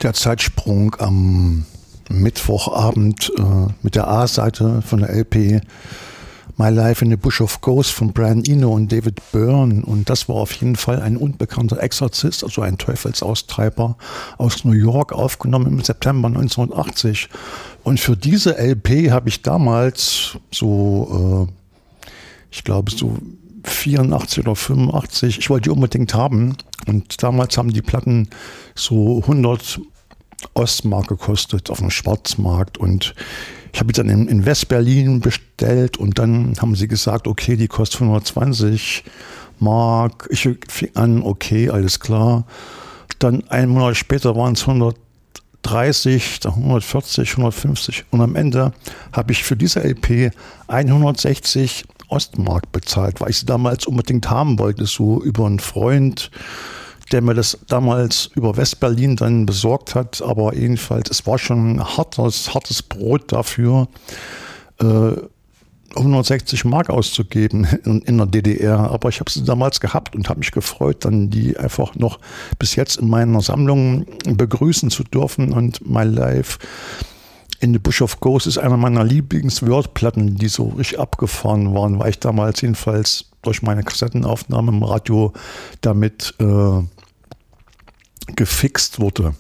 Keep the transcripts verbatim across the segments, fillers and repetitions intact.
Der Zeitsprung am Mittwochabend äh, mit der A-Seite von der L P My Life in the Bush of Ghosts von Brian Eno und David Byrne. Und das war auf jeden Fall ein unbekannter Exorzist, also ein Teufelsaustreiber aus New York, aufgenommen im September neunzehnhundertachtzig. Und für diese L P habe ich damals so, äh, ich glaube so vierundachtzig oder fünfundachtzig, ich wollte die unbedingt haben. Und damals haben die Platten so hundert Ostmark gekostet auf dem Schwarzmarkt. Und ich habe die dann in, in West-Berlin bestellt und dann haben sie gesagt, okay, die kostet hundertzwanzig Mark. Ich fing an, okay, alles klar. Dann einen Monat später waren es hundertdreißig, dann hundertvierzig, hundertfünfzig und am Ende habe ich für diese L P hundertsechzig Ostmark bezahlt, weil ich sie damals unbedingt haben wollte, so über einen Freund, der mir das damals über West-Berlin dann besorgt hat. Aber jedenfalls, es war schon ein hartes, hartes Brot dafür, äh, hundertsechzig Mark auszugeben in, in der D D R. Aber ich habe sie damals gehabt und habe mich gefreut, dann die einfach noch bis jetzt in meiner Sammlung begrüßen zu dürfen. Und My Life in the Bush of Ghosts ist einer meiner Lieblings-Wordplatten, die so richtig abgefahren waren, weil ich damals jedenfalls durch meine Kassettenaufnahme im Radio damit äh, gefixt wurde.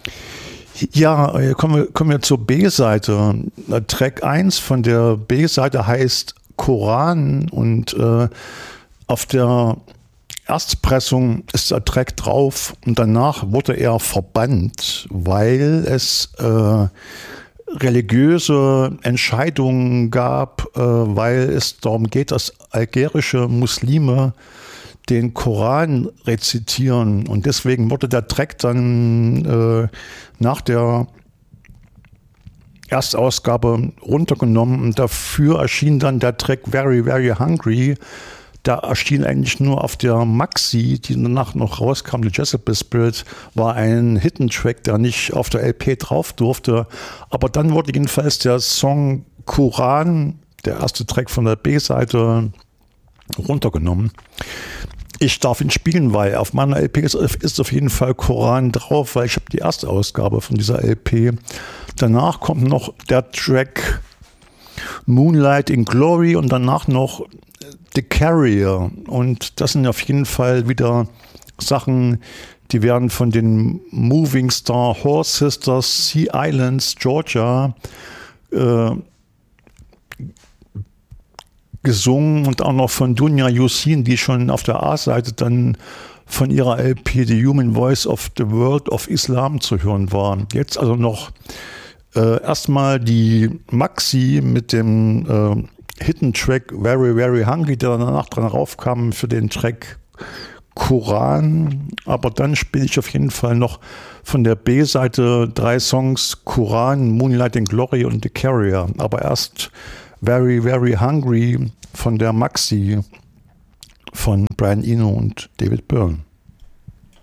Ja, kommen wir, kommen wir zur B-Seite. Track eins von der B-Seite heißt Koran und äh, auf der Erstpressung ist der Track drauf und danach wurde er verbannt, weil es äh, religiöse Entscheidungen gab, äh, weil es darum geht, dass algerische Muslime den Koran rezitieren. Und deswegen wurde der Track dann äh, nach der Erstausgabe runtergenommen. Und dafür erschien dann der Track Very, Very Hungry. Da erschien eigentlich nur auf der Maxi, die danach noch rauskam, die Jezebel Spirit, war ein Hidden Track, der nicht auf der L P drauf durfte. Aber dann wurde jedenfalls der Song Koran, der erste Track von der B-Seite, runtergenommen. Ich darf ihn spielen, weil auf meiner L P ist, ist auf jeden Fall Koran drauf, weil ich habe die erste Ausgabe von dieser L P. Danach kommt noch der Track Moonlight in Glory und danach noch The Carrier. Und das sind auf jeden Fall wieder Sachen, die werden von den Moving Star Horse Sisters, Sea Islands, Georgia äh, gesungen und auch noch von Dunya Yusin, die schon auf der A-Seite dann von ihrer L P The Human Voice of the World of Islam zu hören war. Jetzt also noch äh, erstmal die Maxi mit dem äh, Hidden Track Very, Very Hungry, der danach dran raufkam für den Track Koran. Aber dann spiele ich auf jeden Fall noch von der B-Seite drei Songs: Koran, Moonlight in Glory und The Carrier. Aber erst Very, Very Hungry von der Maxi von Brian Eno und David Byrne.